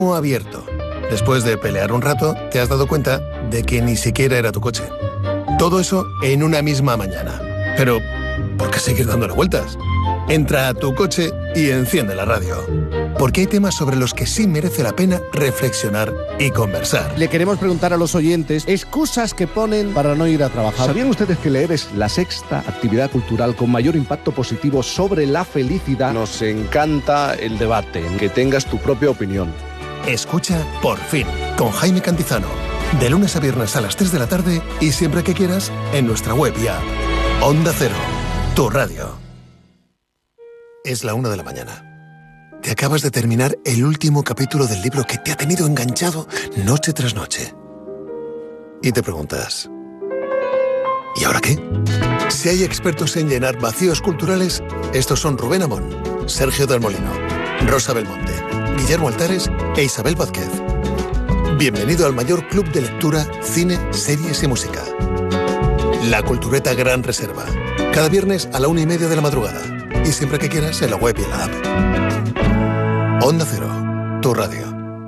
abierto. Después de pelear un rato, te has dado cuenta de que ni siquiera era tu coche. Todo eso en una misma mañana. Pero, ¿por qué seguir dándole vueltas? Entra a tu coche y enciende la radio. Porque hay temas sobre los que sí merece la pena reflexionar y conversar. Le queremos preguntar a los oyentes excusas que ponen para no ir a trabajar. ¿Sabían ustedes que leer es la sexta actividad cultural con mayor impacto positivo sobre la felicidad? Nos encanta el debate, que tengas tu propia opinión. Escucha Por Fin, con Jaime Cantizano. De lunes a viernes a las 3 de la tarde y siempre que quieras en nuestra web y app. Onda Cero, tu radio. Es la 1 de la mañana. Te acabas de terminar el último capítulo del libro que te ha tenido enganchado noche tras noche. Y te preguntas, ¿y ahora qué? Si hay expertos en llenar vacíos culturales, estos son Rubén Amón, Sergio del Molino, Rosa Belmonte, Guillermo Altares e Isabel Vázquez. Bienvenido al mayor club de lectura, cine, series y música. La Cultureta Gran Reserva. Cada viernes a la 1:30 de la madrugada. Y siempre que quieras en la web y en la app. Onda Cero, tu radio.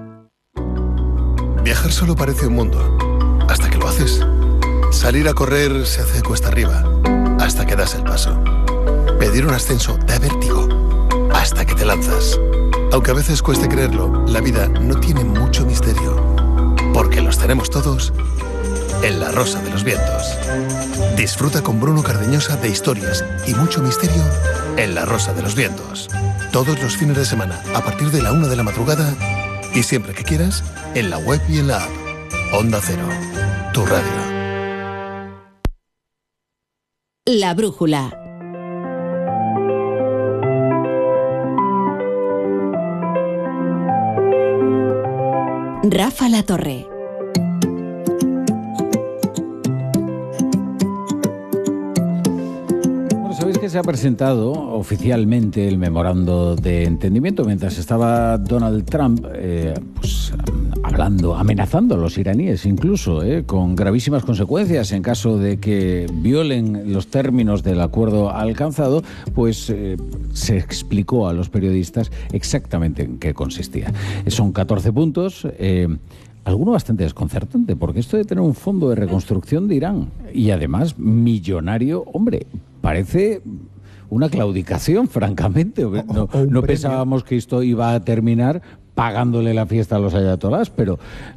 Viajar solo parece un mundo, hasta que lo haces. Salir a correr se hace cuesta arriba, hasta que das el paso. Pedir un ascenso da vértigo, hasta que te lanzas. Aunque a veces cueste creerlo, la vida no tiene mucho misterio, porque los tenemos todos en La Rosa de los Vientos. Disfruta con Bruno Cardeñosa de historias y mucho misterio en La Rosa de los Vientos. Todos los fines de semana, a partir de la 1 de la madrugada y siempre que quieras, en la web y en la app. Onda Cero, tu radio. La Brújula. Rafa La Torre. Sabéis que se ha presentado oficialmente el memorando de entendimiento mientras estaba Donald Trump hablando, amenazando a los iraníes incluso, con gravísimas consecuencias en caso de que violen los términos del acuerdo alcanzado, pues se explicó a los periodistas exactamente en qué consistía. Son 14 puntos. Alguno bastante desconcertante, porque esto de tener un fondo de reconstrucción de Irán y además millonario, hombre, parece una claudicación, francamente. No pensábamos que esto iba a terminar pagándole la fiesta a los ayatolás, pero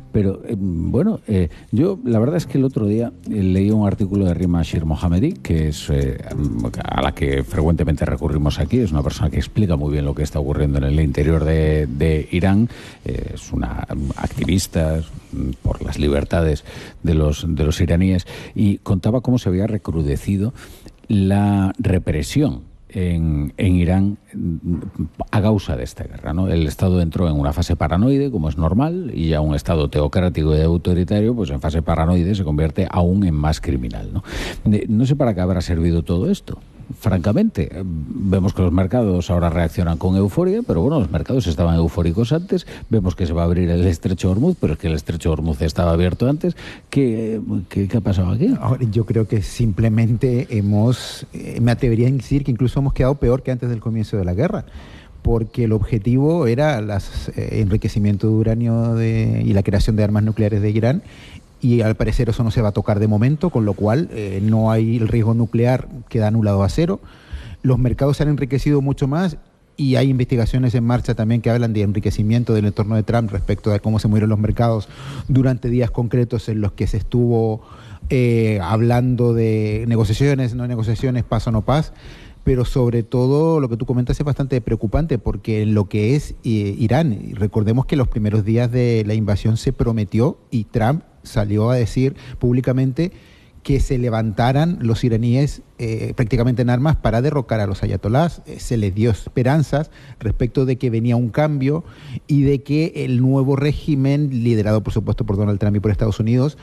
yo la verdad es que el otro día leí un artículo de Rima Shir Mohammedi, que es a la que frecuentemente recurrimos aquí. Es una persona que explica muy bien lo que está ocurriendo en el interior de Irán. Es una activista por las libertades de los iraníes, y contaba cómo se había recrudecido la represión en Irán a causa de esta guerra, ¿no? El Estado entró en una fase paranoide, como es normal, y ya un Estado teocrático y autoritario, pues en fase paranoide se convierte aún en más criminal, ¿no? No sé para qué habrá servido todo esto. Francamente, vemos que los mercados ahora reaccionan con euforia, pero bueno, los mercados estaban eufóricos antes. Vemos que se va a abrir el estrecho de Hormuz, pero es que el estrecho de Hormuz estaba abierto antes. ¿Qué ha pasado aquí? Ahora, yo creo que simplemente me atrevería a decir que incluso hemos quedado peor que antes del comienzo de la guerra, porque el objetivo era el enriquecimiento de uranio y la creación de armas nucleares de Irán. Y al parecer eso no se va a tocar de momento, con lo cual no hay el riesgo nuclear, queda anulado a cero. Los mercados se han enriquecido mucho más y hay investigaciones en marcha también que hablan de enriquecimiento del entorno de Trump respecto de cómo se movieron los mercados durante días concretos en los que se estuvo hablando de negociaciones, no negociaciones, paz o no paz. Pero sobre todo lo que tú comentas es bastante preocupante, porque en lo que es Irán, recordemos que los primeros días de la invasión se prometió, y Trump salió a decir públicamente que se levantaran los iraníes prácticamente en armas para derrocar a los ayatolás. Se les dio esperanzas respecto de que venía un cambio y de que el nuevo régimen, liderado por supuesto por Donald Trump y por Estados Unidos,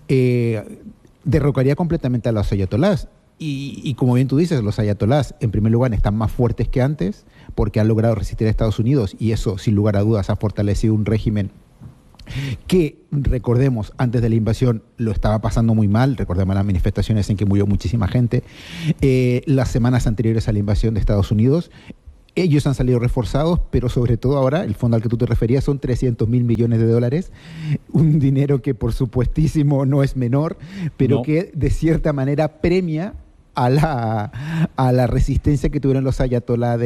derrocaría completamente a los ayatolás. Y como bien tú dices, los ayatolás en primer lugar están más fuertes que antes porque han logrado resistir a Estados Unidos, y eso sin lugar a dudas ha fortalecido un régimen que, recordemos, antes de la invasión lo estaba pasando muy mal. Recordemos las manifestaciones en que murió muchísima gente las semanas anteriores a la invasión de Estados Unidos. Ellos han salido reforzados, pero sobre todo ahora, el fondo al que tú te referías son 300.000 millones de dólares, un dinero que por supuestísimo no es menor, pero que de cierta manera premia a la resistencia que tuvieron los ayatolá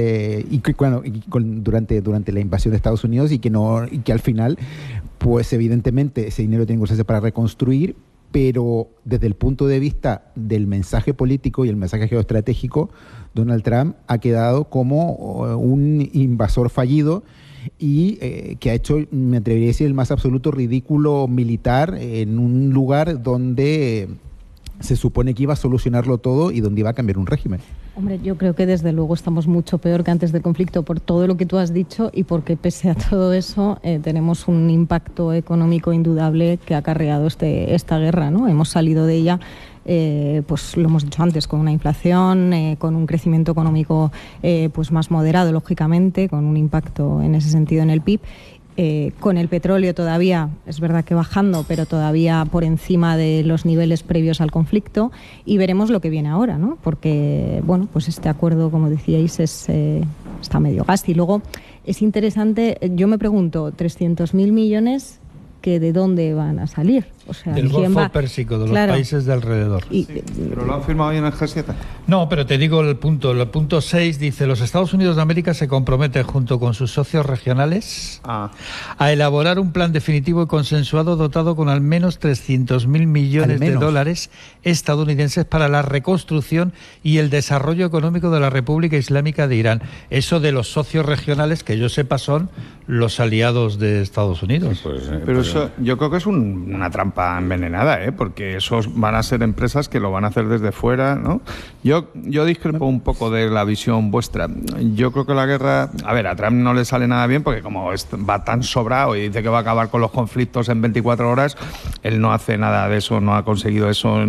durante la invasión de Estados Unidos y que al final, pues evidentemente ese dinero tiene que usarse para reconstruir, pero desde el punto de vista del mensaje político y el mensaje geoestratégico, Donald Trump ha quedado como un invasor fallido y que ha hecho, me atrevería a decir, el más absoluto ridículo militar en un lugar donde se supone que iba a solucionarlo todo y donde iba a cambiar un régimen. Hombre, yo creo que desde luego estamos mucho peor que antes del conflicto por todo lo que tú has dicho y porque pese a todo eso tenemos un impacto económico indudable que ha acarreado esta guerra, ¿no? Hemos salido de ella, pues lo hemos dicho antes, con una inflación, con un crecimiento económico pues más moderado, lógicamente, con un impacto en ese sentido en el PIB. Con el petróleo todavía, es verdad que bajando, pero todavía por encima de los niveles previos al conflicto, y veremos lo que viene ahora, ¿no? Porque, bueno, pues este acuerdo, como decíais, está medio gas. Y luego es interesante, yo me pregunto, 300.000 millones, que ¿de dónde van a salir? O sea, del Golfo Pérsico, de los países de alrededor. ¿Pero lo han firmado bien el G7? No, pero te digo el punto 6 dice: los Estados Unidos de América se comprometen junto con sus socios regionales a elaborar un plan definitivo y consensuado dotado con al menos 300.000 millones de dólares estadounidenses para la reconstrucción y el desarrollo económico de la República Islámica de Irán. Eso de los socios regionales, que yo sepa, son los aliados de Estados Unidos. Pero eso yo creo que es una trampa envenenada, porque esos van a ser empresas que lo van a hacer desde fuera, ¿no? Yo discrepo un poco de la visión vuestra. Yo creo que la guerra, a Trump no le sale nada bien porque como va tan sobrado y dice que va a acabar con los conflictos en 24 horas, él no hace nada de eso, no ha conseguido eso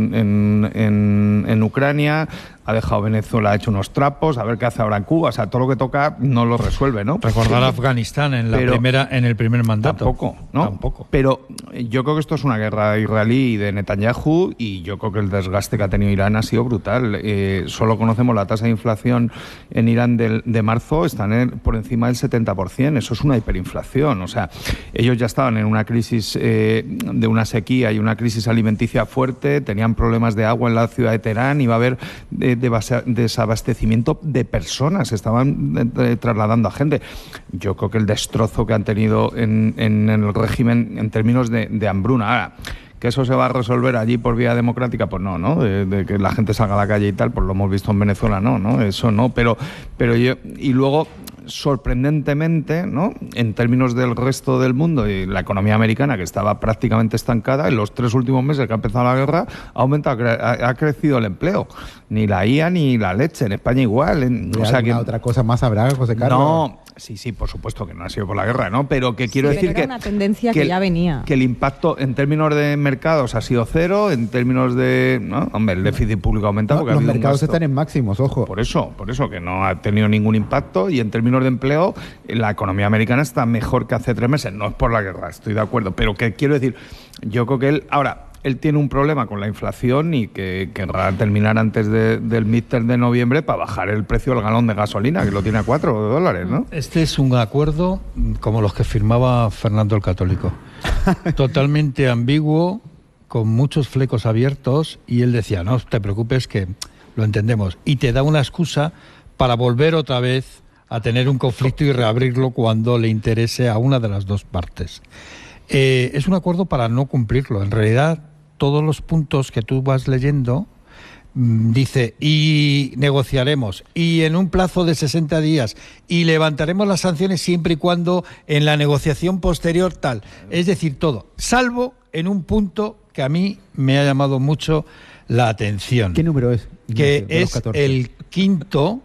en Ucrania. Ha dejado Venezuela, ha hecho unos trapos, a ver qué hace ahora en Cuba. O sea, todo lo que toca no lo resuelve, ¿no? Recordar Afganistán en el primer mandato. Tampoco, ¿no? Tampoco. Pero yo creo que esto es una guerra israelí y de Netanyahu, y yo creo que el desgaste que ha tenido Irán ha sido brutal. Solo conocemos la tasa de inflación en Irán de marzo, están por encima del 70%. Eso es una hiperinflación. O sea, ellos ya estaban en una crisis de una sequía y una crisis alimenticia fuerte, tenían problemas de agua en la ciudad de Teherán, iba a haber desabastecimiento de personas, estaban trasladando a gente. Yo creo que el destrozo que han tenido en el régimen en términos de hambruna. Ahora, que eso se va a resolver allí por vía democrática, pues no, de que la gente salga a la calle y tal, pues lo hemos visto en Venezuela, no, eso no, pero yo, y luego sorprendentemente, ¿no?, en términos del resto del mundo y la economía americana, que estaba prácticamente estancada, en los 3 últimos meses que ha empezado la guerra ha crecido el empleo. Ni la IA ni la leche, en España igual. O sea, que otra cosa más habrá, José Carlos. No, sí, por supuesto que no ha sido por la guerra, ¿no? Pero que quiero decir que era una tendencia que ya venía. Que el impacto en términos de mercados ha sido cero, en términos de, ¿no? Hombre, el déficit público ha aumentado. Los mercados están en máximos, ojo. Por eso que no ha tenido ningún impacto, y en términos de empleo la economía americana está mejor que hace 3 meses. No es por la guerra, estoy de acuerdo, pero que quiero decir, yo creo que él tiene un problema con la inflación y que querrá terminar antes del midterm de noviembre para bajar el precio del galón de gasolina, que lo tiene a $4, ¿no? Este es un acuerdo como los que firmaba Fernando el Católico. Totalmente ambiguo, con muchos flecos abiertos, y él decía, no te preocupes que lo entendemos. Y te da una excusa para volver otra vez a tener un conflicto y reabrirlo cuando le interese a una de las dos partes. Es un acuerdo para no cumplirlo. En realidad, todos los puntos que tú vas leyendo, dice, y negociaremos, y en un plazo de 60 días, y levantaremos las sanciones siempre y cuando en la negociación posterior tal. Es decir, todo, salvo en un punto que a mí me ha llamado mucho la atención. ¿Qué número es? Que es el quinto,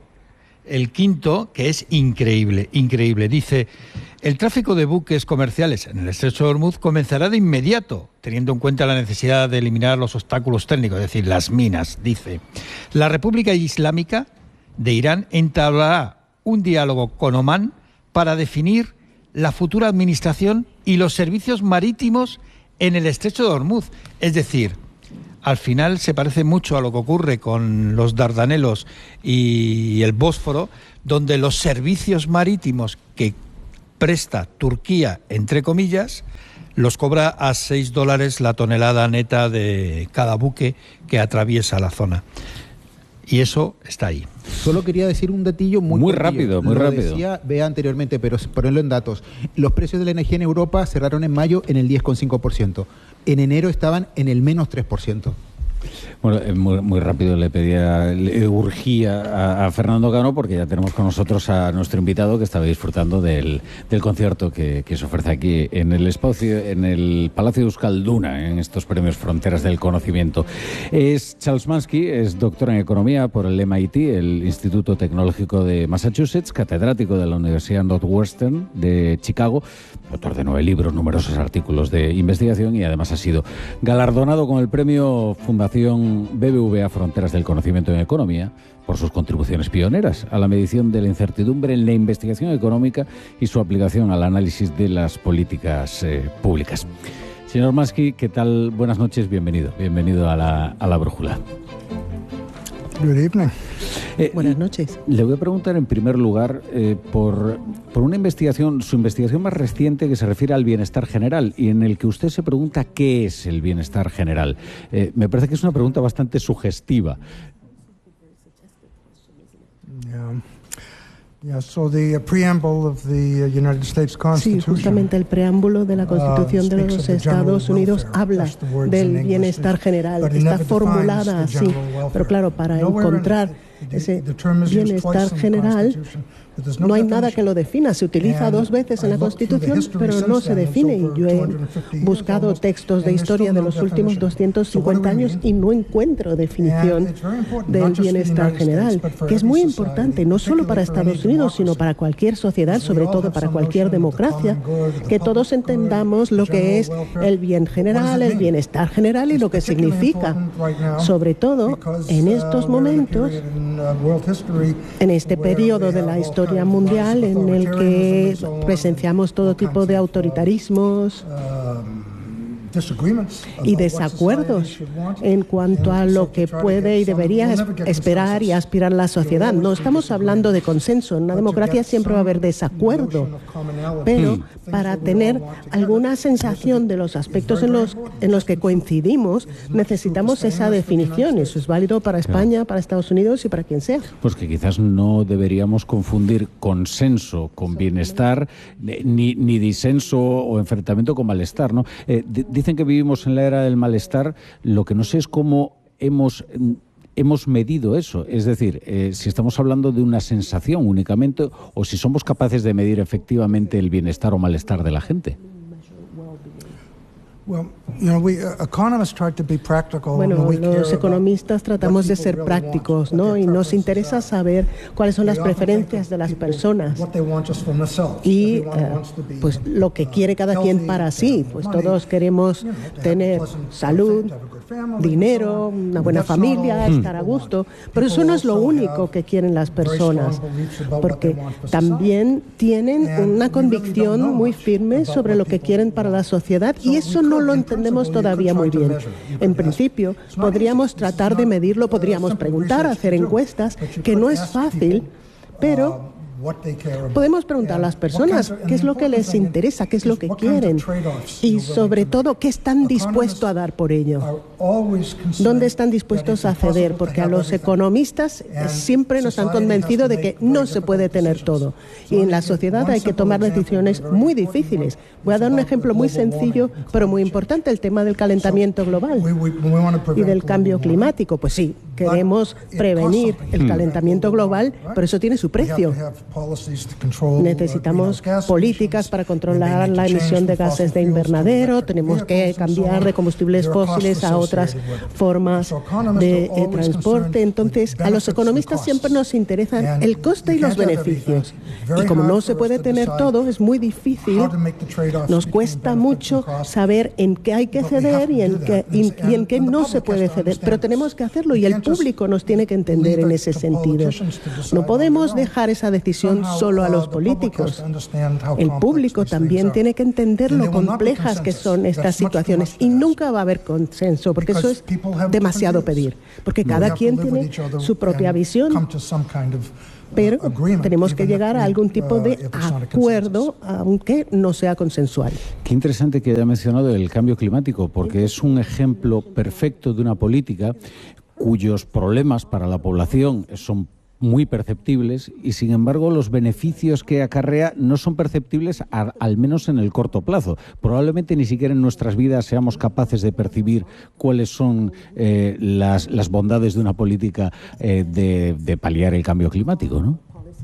que es increíble. Dice, el tráfico de buques comerciales en el estrecho de Hormuz comenzará de inmediato, teniendo en cuenta la necesidad de eliminar los obstáculos técnicos, es decir, las minas, dice. La República Islámica de Irán entablará un diálogo con Omán para definir la futura administración y los servicios marítimos en el estrecho de Hormuz. Es decir, al final se parece mucho a lo que ocurre con los Dardanelos y el Bósforo, donde los servicios marítimos que presta Turquía, entre comillas, los cobra a $6 la tonelada neta de cada buque que atraviesa la zona. Y eso está ahí. Solo quería decir un datillo muy rápido. Lo decía Bea anteriormente, pero ponerlo en datos. Los precios de la energía en Europa cerraron en mayo en el 10,5%. En enero estaban en el menos 3%. Bueno, muy rápido le urgía a Fernando Cano, porque ya tenemos con nosotros a nuestro invitado que estaba disfrutando del concierto que se ofrece aquí en el espacio, en el Palacio de Euskalduna, en estos premios Fronteras del Conocimiento. Es Charles Mansky, es doctor en Economía por el MIT, el Instituto Tecnológico de Massachusetts, catedrático de la Universidad Northwestern de Chicago, autor de 9 libros, numerosos artículos de investigación, y además ha sido galardonado con el premio Fundación BBVA Fronteras del Conocimiento en Economía por sus contribuciones pioneras a la medición de la incertidumbre en la investigación económica y su aplicación al análisis de las políticas públicas. Señor Mansky, ¿qué tal? Buenas noches, bienvenido a la Brújula. Good evening. Buenas noches. Le voy a preguntar en primer lugar por una investigación, su investigación más reciente, que se refiere al bienestar general, y en el que usted se pregunta qué es el bienestar general. Me parece que es una pregunta bastante sugestiva. Sí, justamente el preámbulo de la Constitución de los Estados Unidos habla del bienestar general. Está formulada así, pero claro, para encontrar ese bienestar general no hay nada que lo defina. Se utiliza 2 veces en la Constitución, pero no se define. Y yo he buscado textos de historia de los últimos 250 años y no encuentro definición del bienestar general, que es muy importante, no solo para Estados Unidos, sino para cualquier sociedad, sobre todo para cualquier democracia, que todos entendamos lo que es el bien general, el bienestar general y lo que significa, sobre todo en estos momentos, en este periodo de la historia mundial en el que presenciamos todo tipo de autoritarismos y desacuerdos en cuanto a lo que puede y debería esperar y aspirar la sociedad. No estamos hablando de consenso. En una democracia siempre va a haber desacuerdo, pero para tener alguna sensación de los aspectos en los que coincidimos, necesitamos esa definición. Eso es válido para España, para Estados Unidos y para quien sea. Pues que quizás no deberíamos confundir consenso con bienestar, ni disenso o enfrentamiento con malestar, ¿no? Dicen que vivimos en la era del malestar. Lo que no sé es cómo hemos medido eso. Es decir, si estamos hablando de una sensación únicamente o si somos capaces de medir efectivamente el bienestar o malestar de la gente. Bueno, los economistas tratamos de ser prácticos, ¿no? Y nos interesa saber cuáles son las preferencias de las personas y pues lo que quiere cada quien para sí. Pues todos queremos tener salud, dinero, una buena familia, estar a gusto, pero eso no es lo único que quieren las personas, porque también tienen una convicción muy firme sobre lo que quieren para la sociedad, y eso no lo entendemos todavía muy bien. En principio, podríamos tratar de medirlo, podríamos preguntar, hacer encuestas, que no es fácil, pero podemos preguntar a las personas qué es lo que les interesa, qué es lo que quieren y, sobre todo, qué están dispuestos a dar por ello. ¿Dónde están dispuestos a ceder? Porque a los economistas siempre nos han convencido de que no se puede tener todo. Y en la sociedad hay que tomar decisiones muy difíciles. Voy a dar un ejemplo muy sencillo, pero muy importante, el tema del calentamiento global y del cambio climático. Pues sí, queremos prevenir el calentamiento global, pero eso tiene su precio. Necesitamos políticas para controlar la emisión de gases de invernadero, tenemos que cambiar de combustibles fósiles a otras formas de transporte. Entonces, a los economistas siempre nos interesan el coste y los beneficios. Y como no se puede tener todo, es muy difícil, nos cuesta mucho saber en qué hay que ceder y en qué no se puede ceder. Pero tenemos que hacerlo y el público nos tiene que entender en ese sentido. No podemos dejar esa decisión decisión solo a los políticos. El público también tiene que entender lo complejas que son estas situaciones y nunca va a haber consenso, porque eso es demasiado pedir, porque cada quien tiene su propia visión. Pero tenemos que llegar a algún tipo de acuerdo, aunque no sea consensual. Qué interesante que haya mencionado el cambio climático, porque es un ejemplo perfecto de una política cuyos problemas para la población son muy perceptibles y, sin embargo, los beneficios que acarrea no son perceptibles, al menos en el corto plazo. Probablemente ni siquiera en nuestras vidas seamos capaces de percibir cuáles son las bondades de una política de paliar el cambio climático, ¿no?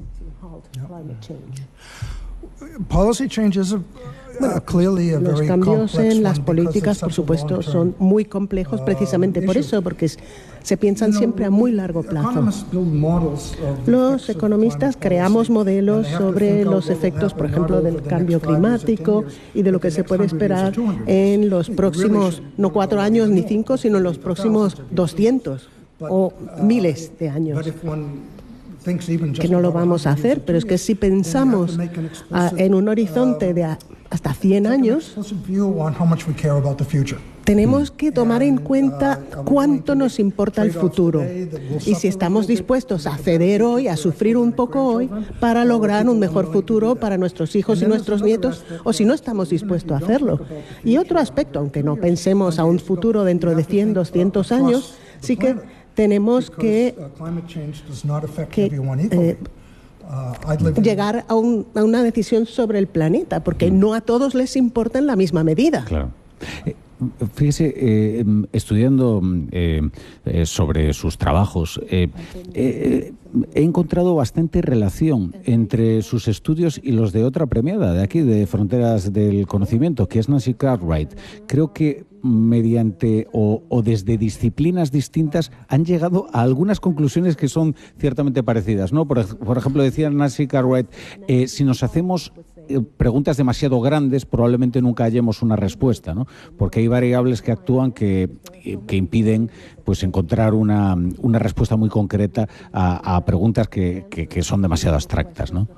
Los cambios en las políticas, por supuesto, son muy complejos precisamente por eso, porque se piensan siempre a muy largo plazo. Los economistas creamos modelos sobre los efectos, por ejemplo, del cambio climático y de lo que se puede esperar en los próximos, no 4 años ni 5, sino en los próximos 200 o miles de años. Que no lo vamos a hacer, pero es que si pensamos en un horizonte de hasta 100 años, tenemos que tomar en cuenta cuánto nos importa el futuro y si estamos dispuestos a ceder hoy, a sufrir un poco hoy, para lograr un mejor futuro para nuestros hijos y nuestros nietos, o si no estamos dispuestos a hacerlo. Y otro aspecto, aunque no pensemos a un futuro dentro de 100, 200 años, sí que tenemos que llegar a una decisión sobre el planeta, porque no a todos les importa en la misma medida. Claro. Fíjese, estudiando sobre sus trabajos, he encontrado bastante relación entre sus estudios y los de otra premiada de aquí, de Fronteras del Conocimiento, que es Nancy Cartwright. Creo que mediante o desde disciplinas distintas han llegado a algunas conclusiones que son ciertamente parecidas, ¿no? Por ejemplo, decía Nancy Cartwright, si nos hacemos preguntas demasiado grandes, probablemente nunca hallemos una respuesta, ¿no? Porque hay variables que actúan que impiden, pues, encontrar una respuesta muy concreta a preguntas que son demasiado abstractas, ¿no?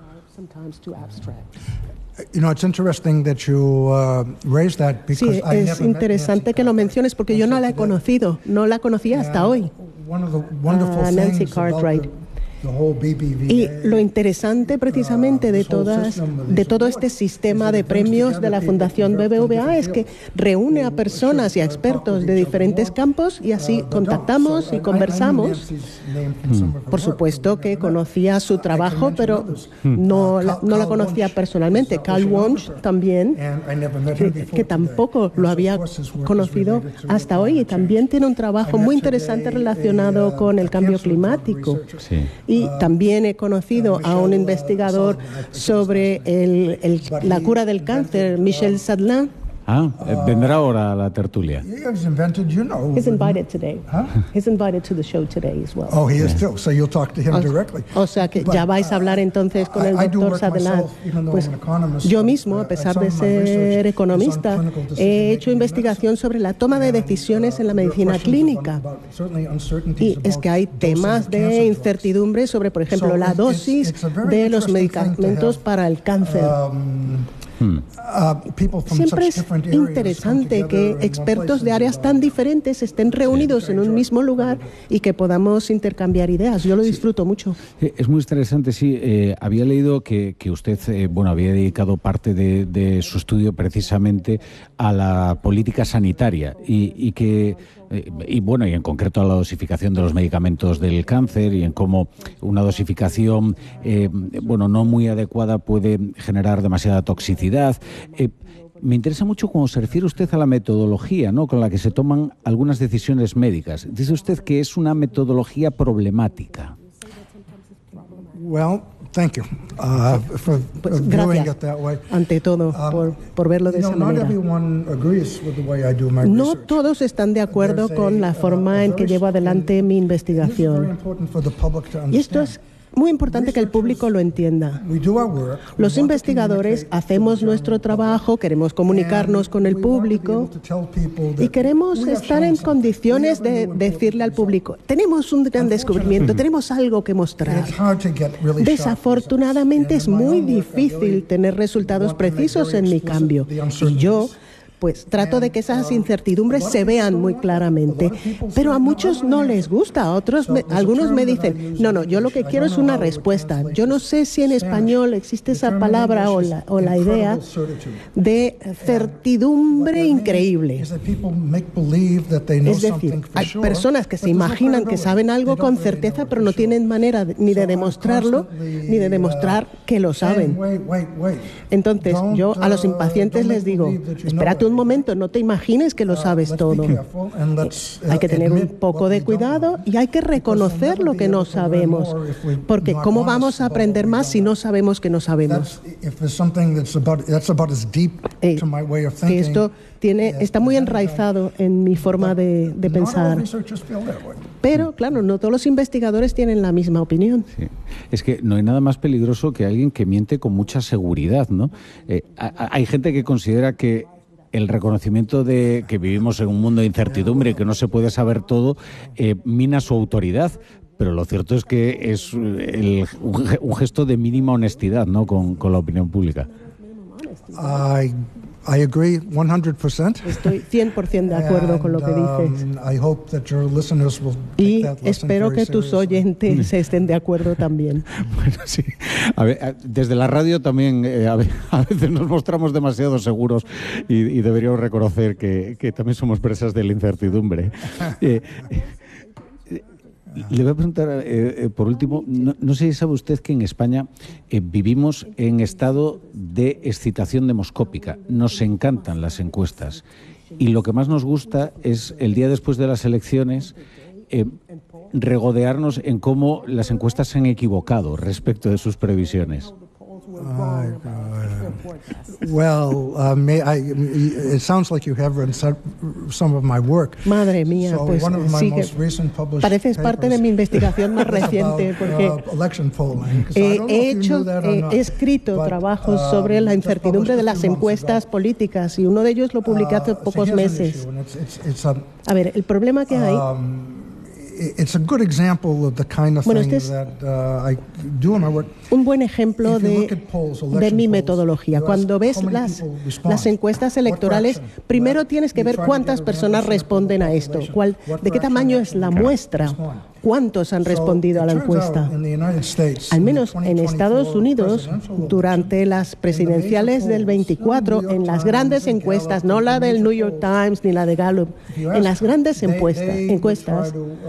Sí, es interesante que lo menciones porque yo no la he conocido, no la conocía hasta hoy, Nancy Cartwright. Y lo interesante precisamente de todo este sistema de premios de la Fundación BBVA es que reúne a personas y a expertos de diferentes campos y así contactamos y conversamos. Por supuesto que conocía su trabajo, pero no la conocía personalmente. Carl Wunsch también, que tampoco lo había conocido hasta hoy, y también tiene un trabajo muy interesante relacionado con el cambio climático. Y también he conocido a un investigador sobre la cura del cáncer, Michel Sadlin. Vendrá ahora a la tertulia. He's invited today. He's invited to the show today as well. Oh, he is too. So you'll talk to him directly. O sea que ya vais a hablar entonces con el doctor Sadlin. Pues yo mismo, a pesar de ser economista, he hecho investigación sobre la toma de decisiones en la medicina clínica. Y es que hay temas de incertidumbre sobre, por ejemplo, la dosis de los medicamentos para el cáncer. Siempre es interesante que expertos de áreas tan diferentes estén reunidos en un mismo lugar y que podamos intercambiar ideas. Yo lo disfruto mucho. Es muy interesante, sí. Había leído que usted había dedicado parte de su estudio precisamente a la política sanitaria y en concreto a la dosificación de los medicamentos del cáncer y en cómo una dosificación no muy adecuada puede generar demasiada toxicidad. Me interesa mucho cuando se refiere usted a la metodología, ¿no?, con la que se toman algunas decisiones médicas. Dice usted que es una metodología problemática. Well, thank you for viewing it that way. Ante todo, por verlo de esa manera. No todos están de acuerdo con la forma en que llevo adelante mi investigación. Y esto es muy importante que el público lo entienda. Los investigadores hacemos nuestro trabajo, queremos comunicarnos con el público y queremos estar en condiciones de decirle al público, tenemos un gran descubrimiento, tenemos algo que mostrar. Desafortunadamente es muy difícil tener resultados precisos en mi cambio. Y yo pues trato de que esas incertidumbres se vean muy claramente, pero a muchos no les gusta, a otros, algunos me dicen, no, yo lo que quiero es una respuesta. Yo no sé si en español existe esa palabra o la idea de certidumbre increíble. Es decir, hay personas que se imaginan que saben algo con certeza, pero no tienen manera ni de demostrarlo, ni de demostrar que lo saben. Entonces, yo a los impacientes les digo, espérate un momento, no te imagines que lo sabes todo. Hay que tener un poco de cuidado y hay que reconocer lo que no sabemos, porque ¿cómo vamos a aprender más si no sabemos que no sabemos? Que esto está muy enraizado en mi forma de pensar. Pero, claro, no todos los investigadores tienen la misma opinión. Sí. Es que no hay nada más peligroso que alguien que miente con mucha seguridad, ¿no? Hay gente que considera que el reconocimiento de que vivimos en un mundo de incertidumbre y que no se puede saber todo mina su autoridad, pero lo cierto es que es un gesto de mínima honestidad, ¿no? con la opinión pública. I agree 100%. Estoy 100% de acuerdo con lo que dices. Y espero que tus oyentes estén de acuerdo también. Bueno, sí. A ver, desde la radio también a veces nos mostramos demasiado seguros y deberíamos reconocer que también somos presas de la incertidumbre. Le voy a preguntar, por último, no sé si sabe usted que en España vivimos en estado de excitación demoscópica. Nos encantan las encuestas y lo que más nos gusta es el día después de las elecciones regodearnos en cómo las encuestas se han equivocado respecto de sus previsiones. It sounds like you have read some of my work. Madre mía, pues sí que pareces parte de mi investigación más reciente, porque he escrito trabajos sobre la incertidumbre de las encuestas políticas y uno de ellos lo publiqué hace pocos meses. A ver, el problema que hay... It's a good example of the kind of thing that I do in my work. Un buen ejemplo de mi metodología. Cuando ves las encuestas electorales, primero tienes que ver cuántas personas responden a esto, de qué tamaño es la muestra, cuántos han respondido a la encuesta. Al menos en Estados Unidos, durante las presidenciales del 24, en las grandes encuestas, no la del New York Times ni la de Gallup, en las grandes encuestas,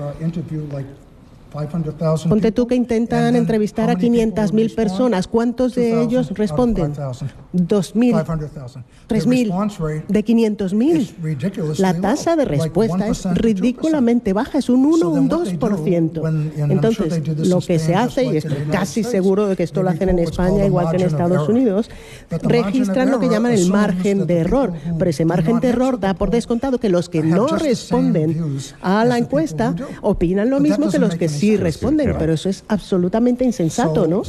ponte tú que intentan entrevistar a 500.000 personas. ¿Cuántos de ellos responden? 2.000, 3.000, de 500.000. La tasa de respuesta es ridículamente baja, es un 1 o un 2%. Entonces, lo que se hace, y estoy casi seguro de que esto lo hacen en España igual que en Estados Unidos, registran lo que llaman el margen de error. Pero ese margen de error da por descontado que los que no responden a la encuesta opinan lo mismo que los que sí responden, pero eso es absolutamente insensato, ¿no?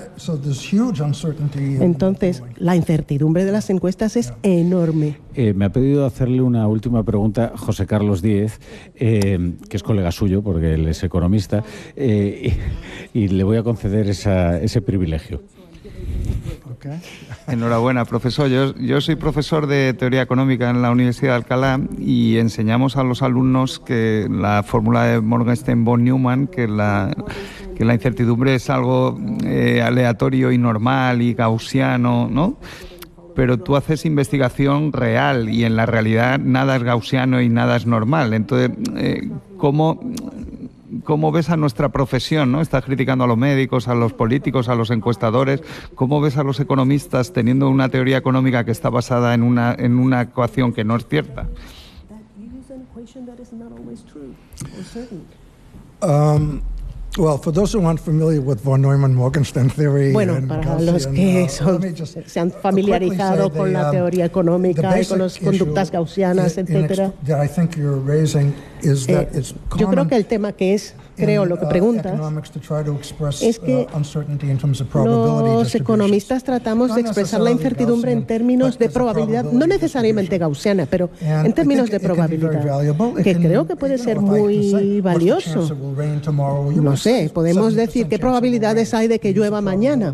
Entonces, la incertidumbre de las encuestas es enorme. Me ha pedido hacerle una última pregunta José Carlos Díez, que es colega suyo, porque él es economista, y le voy a conceder ese privilegio. Okay. Enhorabuena, profesor. Yo soy profesor de teoría económica en la Universidad de Alcalá y enseñamos a los alumnos que la fórmula de Morgenstern von Neumann, que la incertidumbre es algo aleatorio y normal y gaussiano, ¿no? Pero tú haces investigación real y en la realidad nada es gaussiano y nada es normal. Entonces, ¿Cómo ves a nuestra profesión, ¿no? Estás criticando a los médicos, a los políticos, a los encuestadores. ¿Cómo ves a los economistas teniendo una teoría económica que está basada en una ecuación que no es cierta? Well, for those who aren't familiar with von Neumann-Morgenstern theory, bueno, para los que se han familiarizado con la teoría económica y con las conductas gaussianas, etcétera, yo creo que el tema que es, lo que preguntas, es que los economistas tratamos de expresar la incertidumbre en términos de probabilidad, no necesariamente gaussiana, pero en términos de probabilidad, que creo que puede ser muy valioso. No sé, podemos decir qué probabilidades hay de que llueva mañana.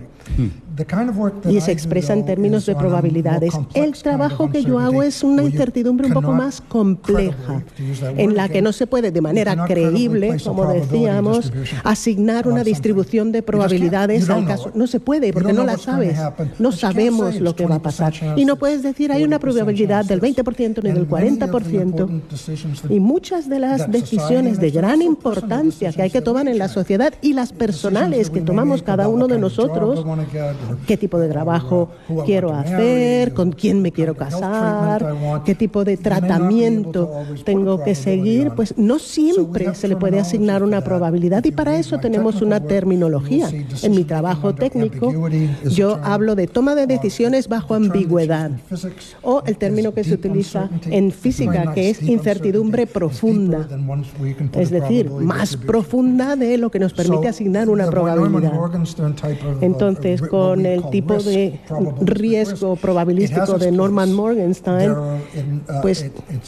Y se expresa en términos de probabilidades. El trabajo que yo hago es una incertidumbre un poco más compleja, en la que no se puede de manera creíble, como decíamos, asignar una distribución de probabilidades al caso. No se puede, porque no la sabes. No sabemos lo que va a pasar. Y no puedes decir hay una probabilidad del 20% ni del 40%. Y muchas de las decisiones de gran importancia que hay que tomar en la sociedad y las personales que tomamos cada uno de nosotros, qué tipo de trabajo quiero hacer, con quién me quiero casar, qué tipo de tratamiento tengo que seguir, pues no siempre se le puede asignar una probabilidad, y para eso tenemos una terminología. En mi trabajo técnico yo hablo de toma de decisiones bajo ambigüedad, o el término que se utiliza en física, que es incertidumbre profunda, es decir, más profunda de lo que nos permite asignar una probabilidad. Entonces, con el tipo de riesgo probabilístico de Norman Morgenstern, pues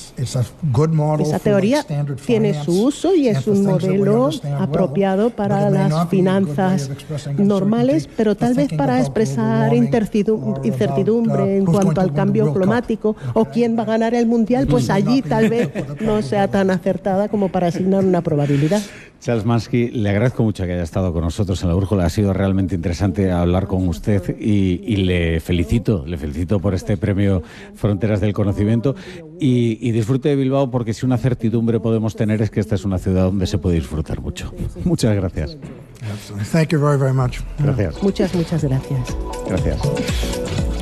esa teoría tiene su uso y es un modelo apropiado para las finanzas normales, pero tal vez para expresar incertidumbre en cuanto al cambio climático o quién va a ganar el mundial, pues allí tal vez no sea tan acertada como para asignar una probabilidad. Charles Mansky, le agradezco mucho que haya estado con nosotros en La Brújula. Ha sido realmente interesante hablar con usted y le felicito por este premio Fronteras del Conocimiento y disfrute de Bilbao, porque si una certidumbre podemos tener es que esta es una ciudad donde se puede disfrutar mucho. Muchas gracias. Thank you very, very much. Gracias. Muchas gracias. Gracias.